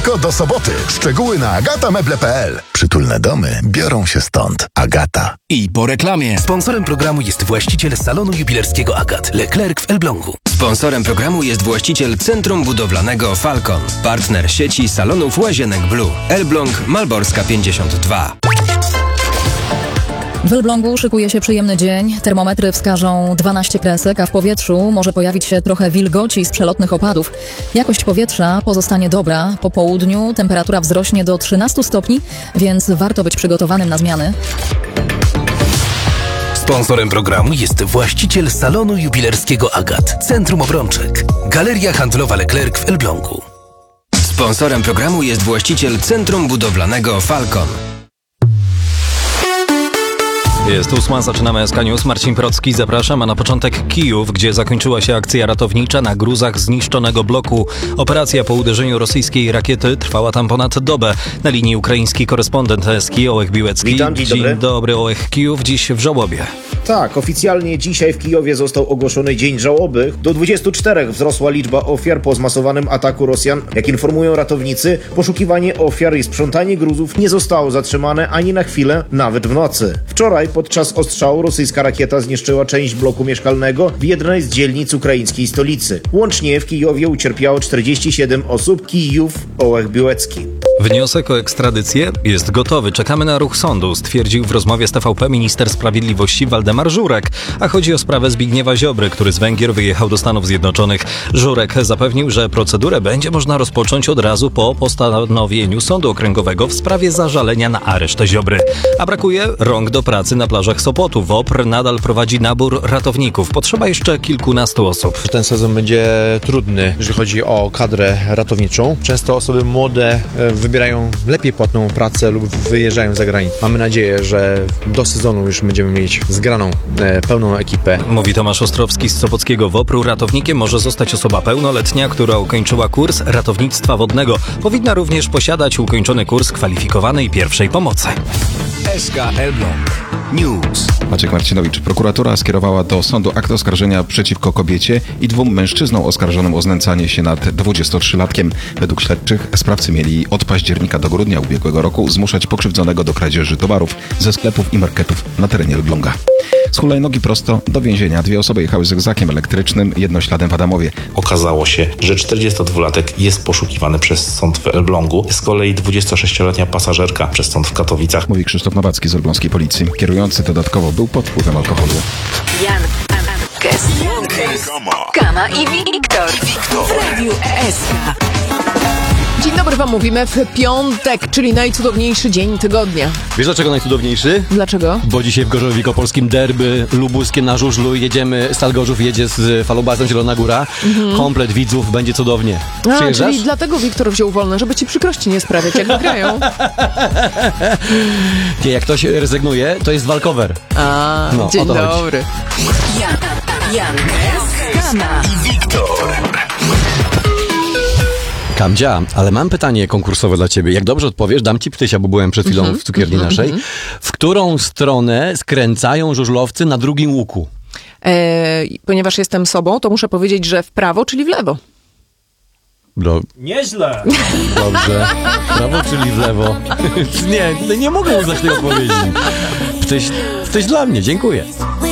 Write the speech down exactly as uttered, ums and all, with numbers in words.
tylko do soboty. Szczegóły na agatameble kropka p l. Przytulne domy biorą się stąd. Agata. I po reklamie. Sponsorem programu jest właściciel salonu jubilerskiego Agat, Leclerc w Elblągu. Sponsorem programu jest właściciel Centrum Budowlanego Falcon. Partner sieci salonów Łazienek Blue. Elbląg, Malborska pięćdziesiąt dwa. W Elblągu szykuje się przyjemny dzień. Termometry wskażą dwanaście kresek, a w powietrzu może pojawić się trochę wilgoci z przelotnych opadów. Jakość powietrza pozostanie dobra. Po południu temperatura wzrośnie do trzynastu stopni, więc warto być przygotowanym na zmiany. Sponsorem programu jest właściciel salonu jubilerskiego Agat, Centrum Obrączek. Galeria handlowa Leclerc w Elblągu. Sponsorem programu jest właściciel Centrum Budowlanego Falcon. Jest ósma, zaczynamy S K News. Marcin Procki, zapraszam, a na początek Kijów, gdzie zakończyła się akcja ratownicza na gruzach zniszczonego bloku. Operacja po uderzeniu rosyjskiej rakiety trwała tam ponad dobę. Na linii ukraiński korespondent S K Ołech Biłecki. Witam, dzień dobry. Dzień dobry, Ołech. Kijów dziś w żałobie. Tak, oficjalnie dzisiaj w Kijowie został ogłoszony Dzień Żałoby. Do dwudziestu czterech wzrosła liczba ofiar po zmasowanym ataku Rosjan. Jak informują ratownicy, poszukiwanie ofiar i sprzątanie gruzów nie zostało zatrzymane ani na chwilę, nawet w nocy. Wczoraj podczas ostrzału rosyjska rakieta zniszczyła część bloku mieszkalnego w jednej z dzielnic ukraińskiej stolicy. Łącznie w Kijowie ucierpiało czterdzieści siedem osób. Kijów, Ołech Biłecki. Wniosek o ekstradycję jest gotowy. Czekamy na ruch sądu, stwierdził w rozmowie z T V P minister sprawiedliwości Waldemar Żurek. A chodzi o sprawę Zbigniewa Ziobry, który z Węgier wyjechał do Stanów Zjednoczonych. Żurek zapewnił, że procedurę będzie można rozpocząć od razu po postanowieniu Sądu Okręgowego w sprawie zażalenia na areszt Ziobry. A brakuje rąk do pracy na plażach Sopotu. WOPR nadal prowadzi nabór ratowników. Potrzeba jeszcze kilkunastu osób. Ten sezon będzie trudny, jeżeli chodzi o kadrę ratowniczą. Często osoby młode wybierają lepiej płatną pracę lub wyjeżdżają za granicę. Mamy nadzieję, że do sezonu już będziemy mieć zgraną, e, pełną ekipę. Mówi Tomasz Ostrowski z Sopockiego WOPR-u. Ratownikiem może zostać osoba pełnoletnia, która ukończyła kurs ratownictwa wodnego. Powinna również posiadać ukończony kurs kwalifikowanej pierwszej pomocy. S K Elbląg News. Maciek Marcinowicz. Prokuratura skierowała do sądu akt oskarżenia przeciwko kobiecie i dwóm mężczyznom oskarżonym o znęcanie się nad dwudziestotrzylatkiem. Według śledczych sprawcy mieli od października do grudnia ubiegłego roku zmuszać pokrzywdzonego do kradzieży towarów ze sklepów i marketów na terenie Elbląga. Z hulajnogi prosto do więzienia. Dwie osoby jechały zygzakiem elektrycznym, jedno śladem w Adamowie. Okazało się, że czterdziestodwulatek jest poszukiwany przez sąd w Elblągu. Z kolei dwudziestosześcioletnia pasażerka przez sąd w Katowicach. Mówi Krzysztof Nowacki z elbląskiej policji. Kierujący dodatkowo był pod wpływem alkoholu. Jan Kes, Kama i Wiktor w Radiu S K. Dzień dobry wam mówimy w piątek, czyli najcudowniejszy dzień tygodnia. Wiesz dlaczego najcudowniejszy? Dlaczego? Bo dzisiaj w Gorzowie Wielkopolskim derby lubuskie na żużlu. Jedziemy, Stal Gorzów jedzie z falobazem Zielona Góra. Mhm. Komplet widzów, będzie cudownie. A, czyli dlatego Wiktor wziął wolne, żeby ci przykrości nie sprawiać, jak wygrają. Nie, jak ktoś rezygnuje, to jest walkover. A, no, dzień dobry. Jan, Jan, Kama i Wiktor. Kamdzia, ale mam pytanie konkursowe dla ciebie. Jak dobrze odpowiesz, dam ci ptysia, bo byłem przed chwilą mm-hmm, w cukierni mm-hmm, naszej. W którą stronę skręcają żużlowcy na drugim łuku? E, ponieważ jestem sobą, to muszę powiedzieć, że w prawo, czyli w lewo. Do... Nieźle. Dobrze. W prawo, czyli w lewo. Nie, nie mogę uznać tej odpowiedzi. Ptyś, ptyś dla mnie, dziękuję.